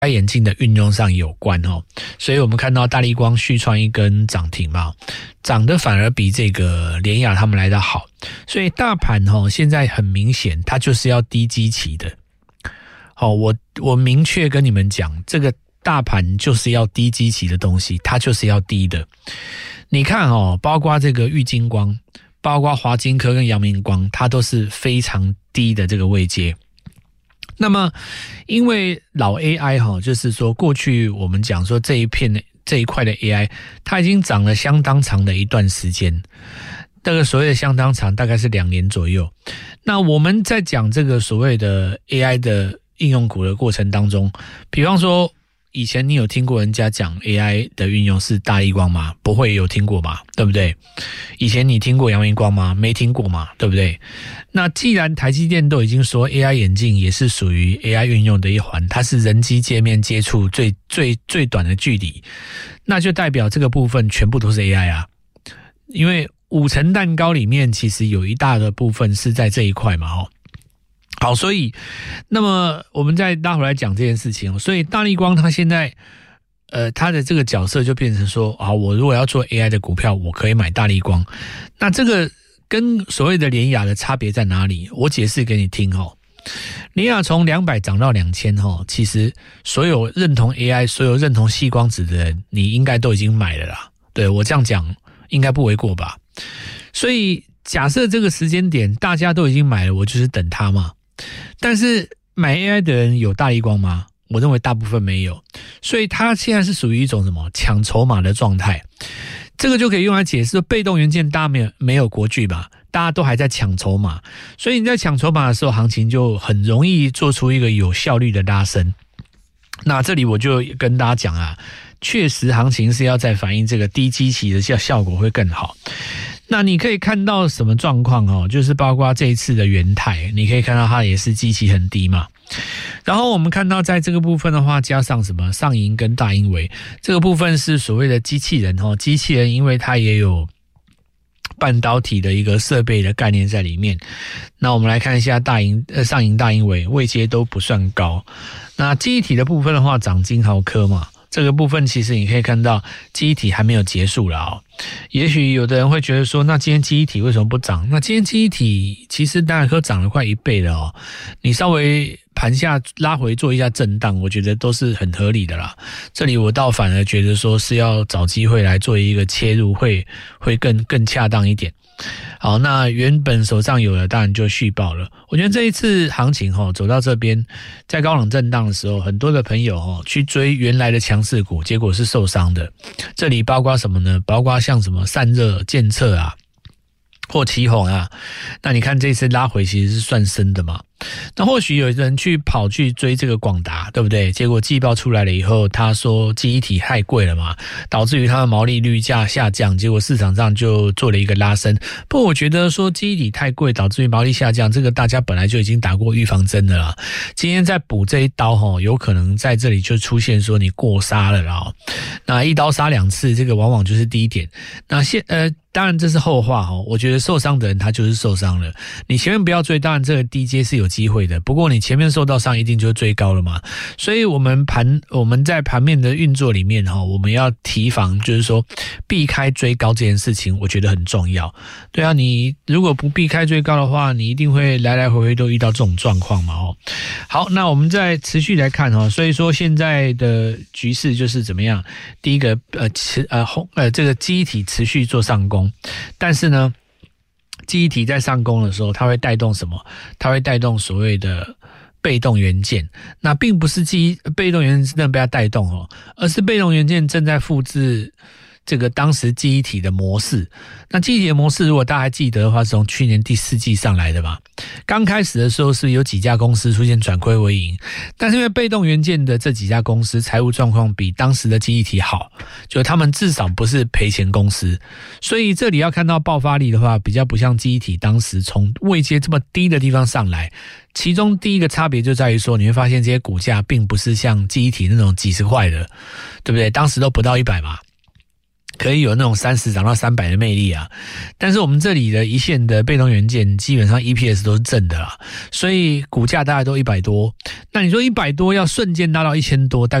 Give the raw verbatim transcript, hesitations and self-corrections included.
A I 眼镜的运用上有关哦，所以我们看到大立光续创一根涨停嘛，涨得反而比这个联亚他们来得好，所以大盘哦现在很明显它就是要低基期的。好，我我明确跟你们讲，这个大盘就是要低基期的东西，它就是要低的。你看哦，包括这个玉晶光，包括华金科跟阳明光，它都是非常低的这个位阶。那么因为老 A I 哈，就是说过去我们讲说这一片这一块的 A I 它已经涨了相当长的一段时间，这个所谓的相当长大概是两年左右。那我们在讲这个所谓的 A I 的应用股的过程当中，比方说以前你有听过人家讲 A I 的运用是大立光吗？不会有听过嘛，对不对？以前你听过阳明光吗？没听过嘛，对不对？那既然台积电都已经说 A I 眼镜也是属于 A I 运用的一环，它是人机界面接触最最最短的距离，那就代表这个部分全部都是 A I 啊。因为五层蛋糕里面其实有一大个部分是在这一块嘛，哦。好，所以那么我们再拉回来讲这件事情，所以大立光它现在呃它的这个角色就变成说，好，我如果要做 A I 的股票，我可以买大立光。那这个跟所谓的联亚的差别在哪里？我解释给你听哦。联亚从两百涨到两千哦，其实所有认同 A I、所有认同矽光子的人，你应该都已经买了啦。对，我这样讲应该不为过吧？所以假设这个时间点大家都已经买了，我就是等它嘛。但是买 A I 的人有大立光吗？我认为大部分没有，所以它现在是属于一种什么抢筹码的状态。这个就可以用来解释被动元件大家没有没有国巨吧，大家都还在抢筹码，所以你在抢筹码的时候，行情就很容易做出一个有效率的拉升。那这里我就跟大家讲啊，确实行情是要再反映这个低基期的效效果会更好。那你可以看到什么状况哦？就是包括这一次的元泰，你可以看到它也是基期很低嘛。然后我们看到在这个部分的话，加上什么上银跟大英微，这个部分是所谓的机器人哦。机器人因为它也有半导体的一个设备的概念在里面。那我们来看一下大银呃上银大英微位阶都不算高。那记忆体的部分的话，涨金豪科嘛。这个部分其实你可以看到记忆体还没有结束了哦。也许有的人会觉得说，那今天记忆体为什么不涨？那今天记忆体其实大概都涨了快一倍了哦。你稍微盘下拉回做一下震荡，我觉得都是很合理的啦。这里我倒反而觉得说是要找机会来做一个切入会会更更恰当一点。好，那原本手上有的当然就续报了。我觉得这一次行情齁走到这边，在高档震荡的时候，很多的朋友齁去追原来的强势股，结果是受伤的。这里包括什么呢？包括像什么散热、建测啊，或奇鋐啊。那你看这次拉回其实是算深的嘛。那或许有人去跑去追这个广达，对不对？结果季报出来了以后，他说记忆体太贵了嘛，导致于它的毛利率价下降，结果市场上就做了一个拉升。不过我觉得说记忆体太贵导致于毛利下降，这个大家本来就已经打过预防针的啦。今天再补这一刀齁，有可能在这里就出现说你过杀了啦。那一刀杀两次，这个往往就是低点。那现呃。当然这是后话齁，我觉得受伤的人他就是受伤了，你前面不要追，当然这个低阶是有机会的，不过你前面受到伤一定就是追高了嘛。所以我们盘我们在盘面的运作里面齁，我们要提防就是说避开追高这件事情，我觉得很重要。对啊，你如果不避开追高的话，你一定会来来回回都遇到这种状况嘛齁。好，那我们再持续来看齁，所以说现在的局势就是怎么样？第一个呃持呃红呃这个记忆体持续做上攻。但是呢，记忆体在上攻的时候，它会带动什么？它会带动所谓的被动元件。那并不是记忆被动元件真的被它带动哦，而是被动元件正在复制这个当时记忆体的模式。那记忆体的模式，如果大家还记得的话，是从去年第四季上来的嘛。刚开始的时候是有几家公司出现转亏为盈，但是因为被动元件的这几家公司财务状况比当时的记忆体好，就他们至少不是赔钱公司，所以这里要看到爆发力的话，比较不像记忆体当时从位阶这么低的地方上来。其中第一个差别就在于说，你会发现这些股价并不是像记忆体那种几十块的，对不对？当时都不到一百嘛。 可以有那种三十涨到三百的魅力啊。但是我们这里的一线的被动元件基本上 E P S 都是正的啦，所以股价大概都一百多。那你说一百多要瞬间拉到一千多，大概